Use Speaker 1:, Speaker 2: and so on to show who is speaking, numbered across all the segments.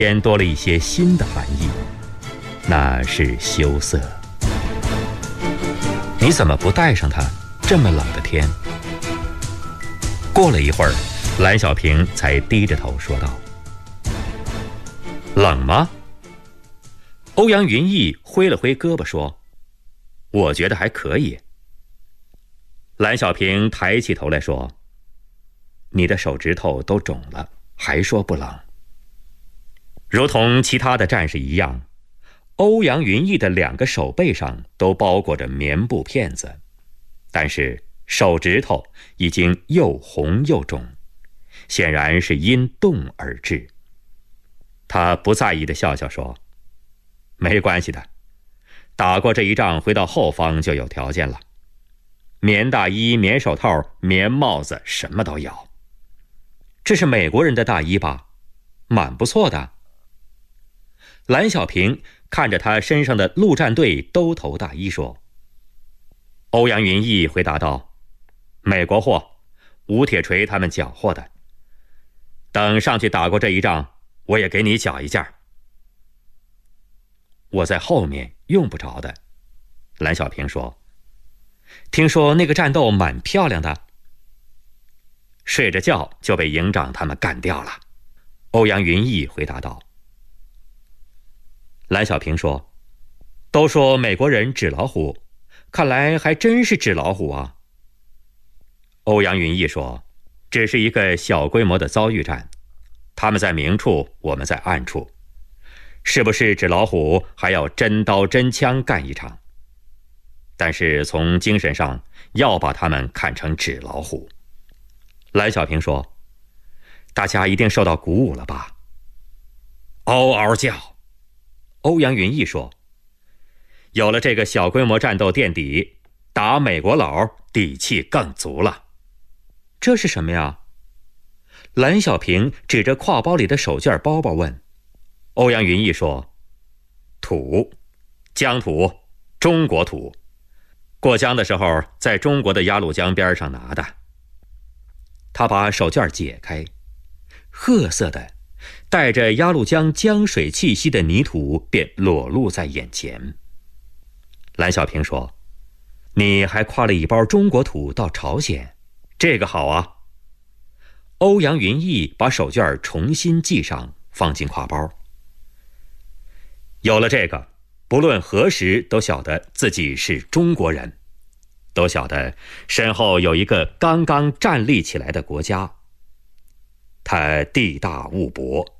Speaker 1: 天多了一些新的含义，那是羞涩。你怎么不带上它？这么冷的天。过了一会儿，蓝小平才低着头说道：冷吗？欧阳云逸挥了挥胳膊说：我觉得还可以。蓝小平抬起头来说：你的手指头都肿了，还说不冷。如同其他的战士一样，欧阳云逸的2个手背上都包裹着棉布片子，但是手指头已经又红又肿，显然是因冻而致。他不在意地笑笑说：没关系的，打过这一仗回到后方就有条件了，棉大衣、棉手套、棉帽子，什么都有。这是美国人的大衣吧？蛮不错的。蓝小平看着他身上的陆战队兜头大衣说。欧阳云逸回答道：美国货，吴铁锤他们缴获的。等上去打过这一仗，我也给你缴一件。我在后面用不着的。蓝小平说。听说那个战斗蛮漂亮的。睡着觉就被营长他们干掉了。欧阳云逸回答道。蓝小平说：都说美国人纸老虎，看来还真是纸老虎啊。欧阳云逸说：只是一个小规模的遭遇战，他们在明处，我们在暗处，是不是纸老虎还要真刀真枪干一场？但是从精神上要把他们看成纸老虎。蓝小平说：大家一定受到鼓舞了吧？嗷嗷叫。欧阳云逸说：有了这个小规模战斗垫底，打美国佬底气更足了。这是什么呀？蓝小平指着挎包里的手绢包包问。欧阳云逸说：土，疆土，中国土，过江的时候在中国的鸭绿江边上拿的。他把手绢解开，褐色的带着鸭绿江江水气息的泥土便裸露在眼前。蓝小平说：你还挎了一包中国土到朝鲜，这个好啊。欧阳云逸把手绢重新系上，放进挎包。有了这个，不论何时都晓得自己是中国人，都晓得身后有一个刚刚站立起来的国家。它地大物博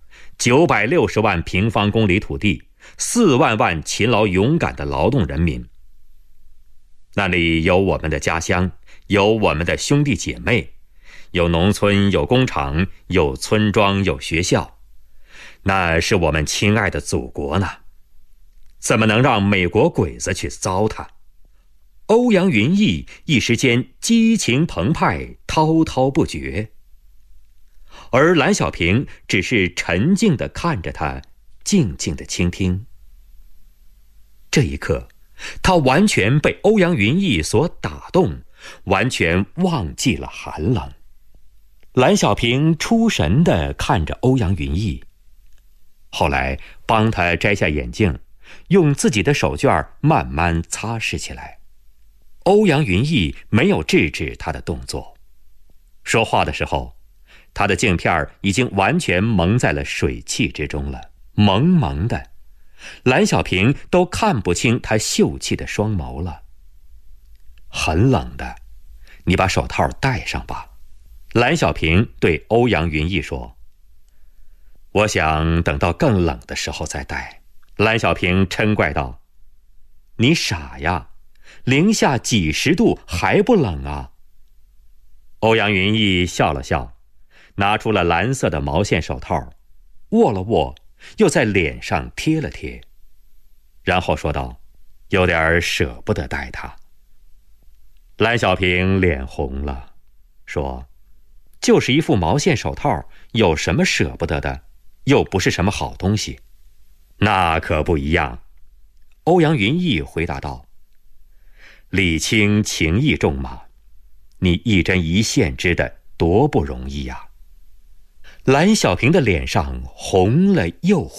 Speaker 1: ，960万平方公里土地，4万万勤劳勇敢的劳动人民。那里有我们的家乡，有我们的兄弟姐妹，有农村，有工厂，有村庄，有学校，那是我们亲爱的祖国呢，怎么能让美国鬼子去糟蹋？欧阳云逸一时间激情澎湃，滔滔不绝。而蓝小平只是沉静地看着他，静静地倾听。这一刻，他完全被欧阳云逸所打动，完全忘记了寒冷。蓝小平出神地看着欧阳云逸，后来帮他摘下眼镜，用自己的手绢慢慢擦拭起来。欧阳云逸没有制止他的动作，说话的时候，他的镜片已经完全蒙在了水汽之中了，蒙蒙的，蓝小平都看不清他秀气的双眸了。很冷的，你把手套戴上吧。蓝小平对欧阳云逸说。我想等到更冷的时候再戴。蓝小平嗔怪道：你傻呀，零下几十度还不冷啊？欧阳云逸笑了笑，拿出了蓝色的毛线手套，握了握，又在脸上贴了贴，然后说道：有点舍不得戴它。蓝小平脸红了，说：就是一副毛线手套，有什么舍不得的？又不是什么好东西。那可不一样。欧阳云逸回答道：礼轻情意重嘛，你一针一线织的多不容易呀。 蓝小平的脸上红了又红。